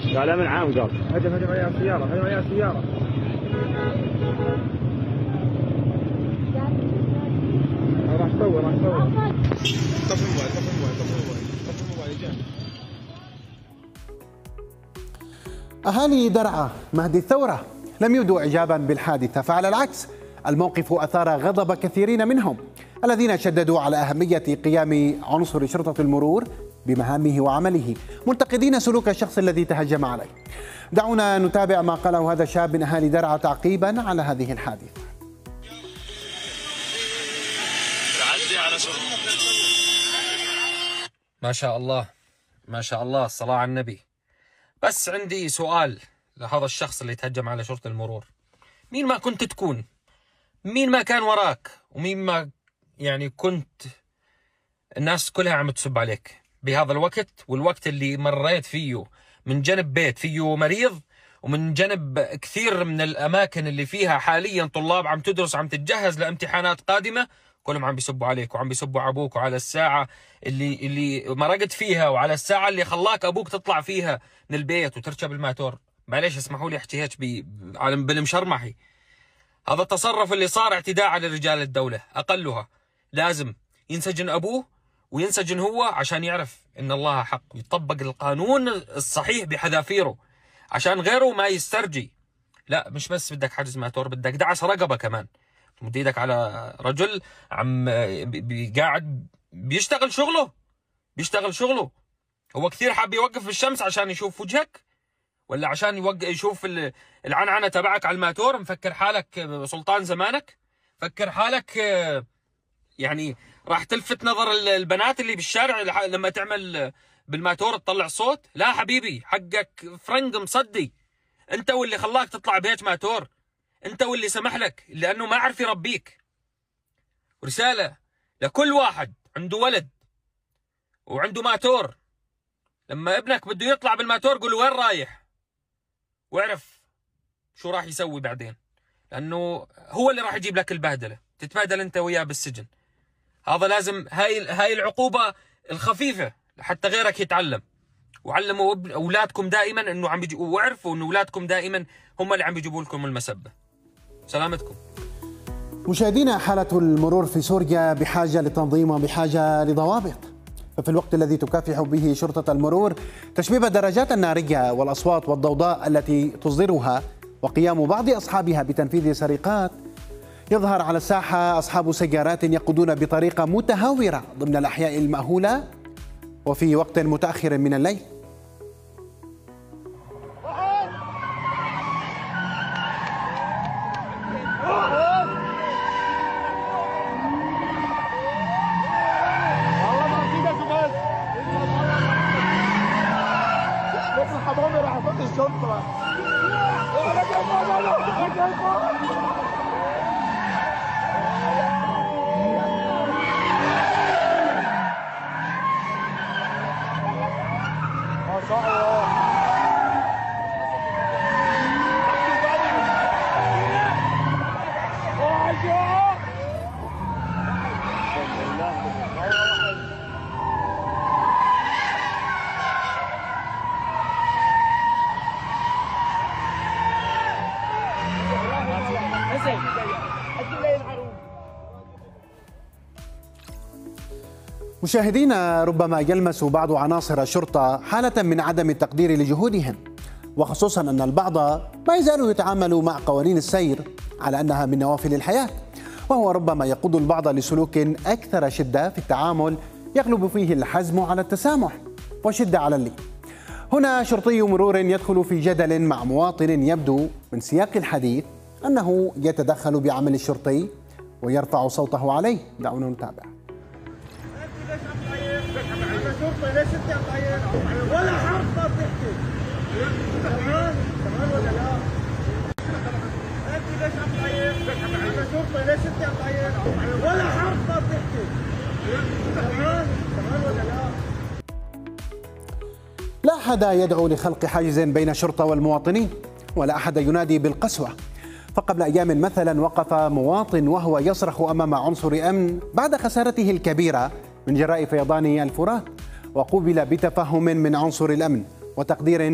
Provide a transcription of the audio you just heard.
قال امن عام قال. هجم عليها السيارة، هجم عليها السيارة. راح تصور راح تصور. طفي الموبايل طفي الموبايل طفي الموبايل طفي الموبايل جاي. أهالي درعا مهدي الثورة لم يبدوا إعجابا بالحادثة، فعلى العكس الموقف أثار غضب كثيرين منهم الذين شددوا على أهمية قيام عنصر شرطة المرور بمهامه وعمله، منتقدين سلوك الشخص الذي تهجم عليه. دعونا نتابع ما قاله هذا الشاب من أهالي درعا تعقيبا على هذه الحادثة. ما شاء الله ما شاء الله، الصلاة على النبي. بس عندي سؤال لهذا الشخص اللي تهجم على شرطة المرور. مين ما كنت تكون، مين ما كان وراك، ومين ما يعني كنت الناس كلها عم تسب عليك بهذا الوقت، والوقت اللي مريت فيه من جنب بيت فيه مريض، ومن جنب كثير من الأماكن اللي فيها حاليا طلاب عم تدرس عم تتجهز لامتحانات قادمة، كلهم عم بيسبوا عليك وعم بيسبوا على أبوك وعلى الساعة اللي مرقت فيها وعلى الساعة اللي خلاك أبوك تطلع فيها من البيت وتركب الماتور. معليش اسمحوا لي أحكي هيك بالمشرمحي. هذا التصرف اللي صار اعتداء على رجال الدولة، أقلها لازم ينسجن أبوه وينسجن هو عشان يعرف إن الله حق، ويطبق القانون الصحيح بحذافيره عشان غيره ما يسترجي. لا مش بس بدك حجز ماتور، بدك دعس رقبة كمان. تمد ايدك على رجل عم قاعد بيشتغل شغله. هو كثير حاب يوقف في الشمس عشان يشوف وجهك، ولا عشان يشوف العنعنة تبعك على الماتور؟ مفكر حالك سلطان زمانك؟ فكر حالك يعني راح تلفت نظر البنات اللي بالشارع لما تعمل بالماتور تطلع صوت؟ لا حبيبي، حقك فرنج مصدي. انت واللي خلاك تطلع بهيك ماتور، انت واللي سمح لك لانه ما عرف يربيك. رسالة لكل واحد عنده ولد وعنده ماتور، لما ابنك بده يطلع بالماتور قول له وين رايح، واعرف شو راح يسوي بعدين، لانه هو اللي راح يجيب لك البهدله، تتبهدل انت وياه بالسجن. هذا لازم هاي العقوبه الخفيفه لحتى غيرك يتعلم. وعلموا اولادكم دائما انه عم بيجوا، واعرفوا انه اولادكم دائما هم اللي عم بيجيبوا لكم المسبه. سلامتكم. مشاهدينا، حالة المرور في سوريا بحاجة لتنظيم وبحاجة لضوابط. ففي الوقت الذي تكافح به شرطة المرور تشبيب الدراجات النارية والأصوات والضوضاء التي تصدرها وقيام بعض أصحابها بتنفيذ سرقات، يظهر على الساحة أصحاب سيارات يقودون بطريقة متهورة ضمن الأحياء المأهولة وفي وقت متأخر من الليل. مشاهدينا، ربما يلمس بعض عناصر الشرطة حالة من عدم التقدير لجهودهم، وخصوصا أن البعض ما يزال يتعامل مع قوانين السير على أنها من نوافل الحياة، وهو ربما يقود البعض لسلوك أكثر شدة في التعامل يغلب فيه الحزم على التسامح وشدة على اللين. هنا شرطي مرور يدخل في جدل مع مواطن يبدو من سياق الحديث أنه يتدخل بعمل الشرطي ويرفع صوته عليه. دعونا نتابع. ليش انت عم تعين ولا حرف ما بتحكي؟ تمام ولا لا؟ انت ليش عم تعين؟ انا شرطي، ليش انت عم تعين ولا حرف ما بتحكي؟ تمام ولا لا؟ لا أحد يدعو لخلق حاجز بين الشرطة والمواطنين، ولا أحد ينادي بالقسوة. فقبل أيام مثلا وقف مواطن وهو يصرخ أمام عنصر أمن بعد خسارته الكبيرة من جراء فيضان الفرات، وقوبل بتفهم من عنصر الأمن وتقدير